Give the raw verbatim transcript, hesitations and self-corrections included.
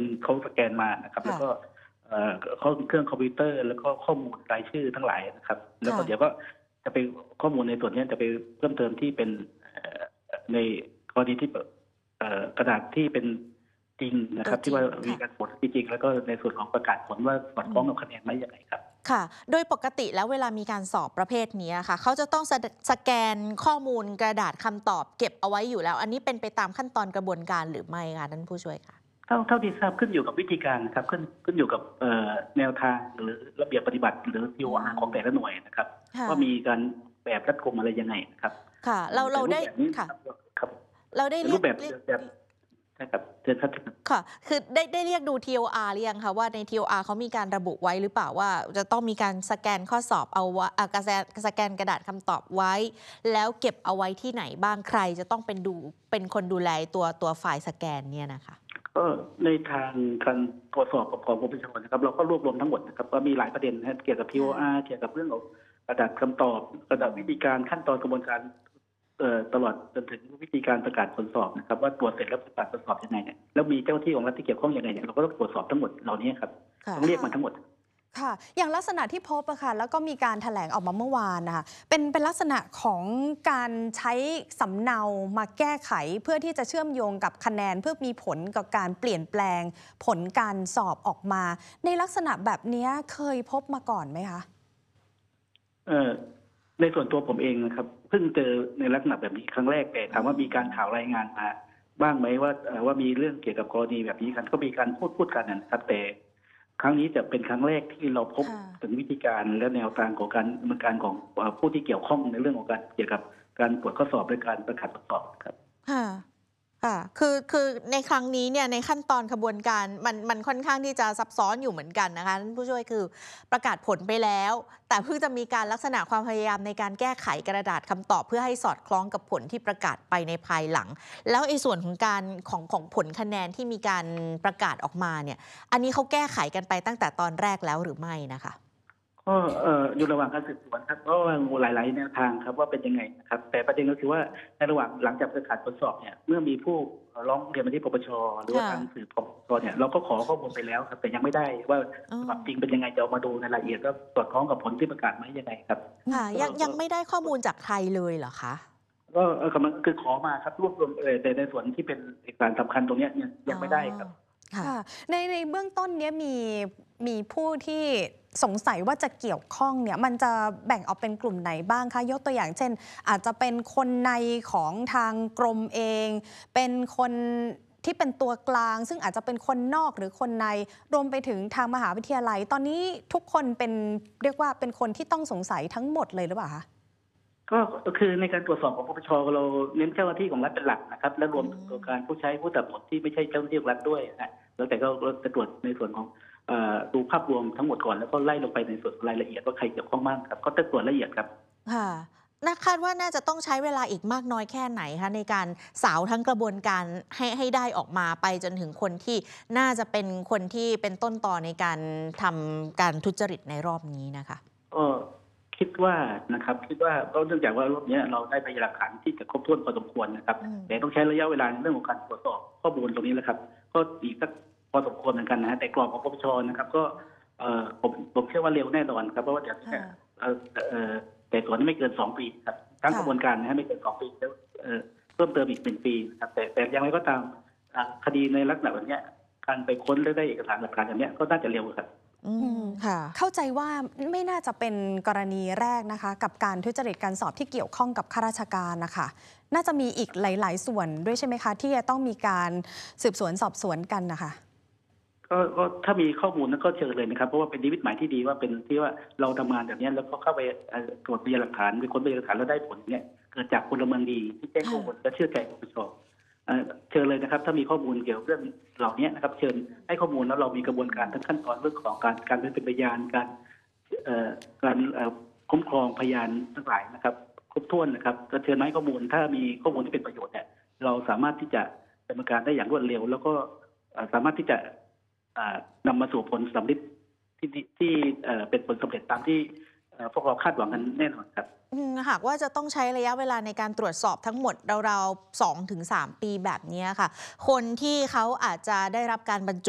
เป็นเขาสแกนมานะครับแล้วก็ข้อเครื่องคอมพิวเตอร์แล้วก็ข้อมูลรายชื่อทั้งหลายนะครับแล้วก็เดี๋ยวก็จะไปข้อมูลในส่วนนี้จะไปเพิ่มเติมที่เป็นในกรณีที่กระดาษที่เป็นจริงนะครับที่ว่ามีการผลจริงแล้วก็ในส่วนของประกาศผลว่าสอดคล้องกับคะแนนไหมอย่างไรครับค่ะโดยปกติแล้วเวลามีการสอบประเภทนี้ค่ะเขาจะต้องสแกนข้อมูลกระดาษคำตอบเก็บเอาไว้อยู่แล้วอันนี้เป็นไปตามขั้นตอนกระบวนการหรือไม่คะท่านผู้ช่วยคะเท่าเท่าที่ทราบขึ้นอยู่กับวิธีการนะครับขึ้นขึ้นอยู่กับแนวทางหรือระเบียบปฏิบัติหรือ ที โอ อาร์ ของแต่ละหน่วยนะครับว่ามีการแบบรัดกุมอะไรยังไงนะครับค่ะเราเราได้ค่ะเราได้รูปแบบแบบใช่ครับเชิญครับค่ะคือได้ได้เรียกดู ที โอ อาร์ หรือยังคะว่าใน ที โอ อาร์ เขามีการระบุไว้หรือเปล่าว่าจะต้องมีการสแกนข้อสอบเอาว่ากระแสสแกนกระดาษคำตอบไว้แล้วเก็บเอาไว้ที่ไหนบ้างใครจะต้องเป็นดูเป็นคนดูแลตัวตัวไฟล์สแกนเนี่ยนะคะก็ในทางการตรวจสอบของปปชนะครับเราก็รวบรวมทั้งหมดนะครับว่ามีหลายประเด็นเกี่ยวกับ ที โอ อาร์ เกี่ยวกับเรื่องของกระดาษคำตอบกระดาษวิธีการขั้นตอนกระบวนการตลอดจนถึงวิธีการประกาศผลสอบนะครับว่าตรวจเสร็จแล้วประกาศผลสอบยังไงเนี่ยแล้วมีเจ้าที่ของรัฐที่เกี่ยวข้องยังไงเนี่ยเราก็ต้องตรวจสอบทั้งหมดเหล่านี้ครับต้องเรียกมาทั้งหมดค่ะอย่างลักษณะที่พบอะค่ะแล้วก็มีการแถลงออกมาเมื่อวานนะคะเป็นเป็นลักษณะของการใช้สำเนามาแก้ไขเพื่อที่จะเชื่อมโยงกับคะแนนเพื่อมีผลกับการเปลี่ยนแปลงผลการสอบออกมาในลักษณะแบบนี้เคยพบมาก่อนไหมคะเออในส่วนตัวผมเองนะครับเพิ่งเจอในลักษณะแบบนี้ครั้งแรกแต่ถามว่ามีการข่าวรายงานมาบ้างไหมว่าว่ามีเรื่องเกี่ยวกับกรณีแบบนี้กันก็มีการพูดพูดกันนะครับแต่ครั้งนี้จะเป็นครั้งแรกที่เราพบถึงวิธีการและแนวทางของการดำเนินการของผู้ที่เกี่ยวข้องในเรื่องของการเกี่ยวกับการตรวจข้อสอบและการประกาศผลสอบครับค่ะค่ะคือคือในครั้งนี้เนี่ยในขั้นตอนกระบวนการมันมันค่อนข้างที่จะซับซ้อนอยู่เหมือนกันนะคะท่านผู้ช่วยคือประกาศผลไปแล้วแต่เพิ่งจะมีการลักษณะความพยายามในการแก้ไขกระดาษคำตอบเพื่อให้สอดคล้องกับผลที่ประกาศไปในภายหลังแล้วไอ้ส่วนของการของของผลคะแนนที่มีการประกาศออกมาเนี่ยอันนี้เขาแก้ไขกันไปตั้งแต่ตอนแรกแล้วหรือไม่นะคะก็อยู่ระหว่างการสืบสวนครับเพราะว่าหลายๆแนวทางครับว่าเป็นยังไงนะครับแต่ประเด็นก็คือว่าในระหว่างหลังจากประกาศผลสอบเนี่ยเมื่อมีผู้ร้องเรียนมาที่ปปชหรือว่าทางสื่อปปชเนี่ยเราก็ขอข้อมูลไปแล้วครับแต่ยังไม่ได้ว่าความจริงเป็นยังไงจะเอามาดูในรายละเอียดว่าสอดคล้องกับผลที่ประกาศไหมยังไงครับค่ะยังยังไม่ได้ข้อมูลจากใครเลยเหรอคะก็กำลังคือขอมาครับรวบรวมเลยแต่ในส่วนที่เป็นเอกสารสำคัญตรงนี้ยังไม่ได้ครับค่ะในในเบื้องต้นนี้มีมีผู้ที่สงสัยว่าจะเกี่ยวข้องเนี่ยมันจะแบ่งออกเป็นกลุ่มไหนบ้างคะยกตัวอย่างเช่นอาจจะเป็นคนในของทางกรมเองเป็นคนที่เป็นตัวกลางซึ่งอาจจะเป็นคนนอกหรือคนในรวมไปถึงทางมหาวิทยาลัยตอนนี้ทุกคนเป็นเรียกว่าเป็นคนที่ต้องสงสัยทั้งหมดเลยหรือเปล่าคะก็คือในการตรวจสอบของปปชเราเน้นเจ้าหน้าที่ของรัฐเป็นหลักนะครับและรวมถึงตัวการผู้ใช้ผู้ตัดสินที่ไม่ใช่เจ้าหน้าที่ของรัฐด้วยนะแล้วแต่ก็จะตรวจในส่วนของดูภาพรวมทั้งหมดก่อนแล้วก็ไล่ลงไปในส่วนรายละเอียดว่าใครเกี่ยวข้องบ้างครับก็จะตรวจละเอียดครับค่ะน่าคาดว่าน่าจะต้องใช้เวลาอีกมากน้อยแค่ไหนคะในการสาวทั้งกระบวนการให้ให้ได้ออกมาไปจนถึงคนที่น่าจะเป็นคนที่เป็นต้นต่อในการทำการทุจริตในรอบนี้นะคะก็คิดว่านะครับคิดว่าก็เนื่องจากว่ารอบนี้เราได้พยานหลักฐานที่จะครบถ้วนพอสมควรนะครับแต่ต้องใช้ระยะเวลาในเรื่องของการตรวจสอบข้อมูลตรงนี้แหละครับก็อีกสักพอสมควรเหมือนกันนะแต่กรอบของปปชนะครับก็ผมผมเชื่อว่าเร็วแน่นอนครับเพราะว่าเดี๋ยวแต่ส่วนนี้ไม่เกินสองปีครับทั้งกระบวนการนะไม่เกินสองปีแล้วเพิ่มเติมอีกหนึ่งปีครับแต่แต่ยังไงก็ตามคดีในลักษณะแบบนี้การไปค้นและได้เอกสารหลักฐานแบบนี้ก็น่าจะเร็วครับเข้าใจว่าไม่น่าจะเป็นกรณีแรกนะคะกับการทุจริตการสอบที่เกี่ยวข้องกับข้าราชการนะคะน่าจะมีอีกหลายๆส่วนด้วยใช่ไหมคะที่จะต้องมีการสืบสวนสอบสวนกันนะคะก็ถ้ามีข้อมูลนั้นก็เชิญเลยนะครับเพราะว่าเป็นนิมิตหมายที่ดีว่าเป็นที่ว่าเราทำงานแบบนี้แล้วก็เข้าไปตรวจพยานหลักฐานไปค้นพยานหลักฐานแล้วได้ผลเนี่ยเกิดจากพลเมืองดีที่แจ้งข้อมูลและเชื่อใจปปชเชิญเลยนะครับถ้ามีข้อมูลเกี่ยวกับเรื่องเหล่านี้นะครับเชิญให้ข้อมูลแล้วเรามีกระบวนการทั้งขั้นตอนเรื่องของการการเป็นพยานการการคุ้มครองพยานทั้งหลายนะครับครบถ้วนนะครับก็เชิญให้ข้อมูลถ้ามีข้อมูลที่เป็นประโยชน์เนี่ยเราสามารถที่จะดำเนินการได้อย่างรวดเร็วแล้วก็สามารถที่จะนำมาสู่ผลสำเร็จที่ที่เป็นผลสำเร็จตามที่พวกเราคาดหวังกันแน่นอนครับหากว่าจะต้องใช้ระยะเวลาในการตรวจสอบทั้งหมดราวๆ สองถึงสาม ปีแบบนี้ค่ะคนที่เขาอาจจะได้รับการบรรจุ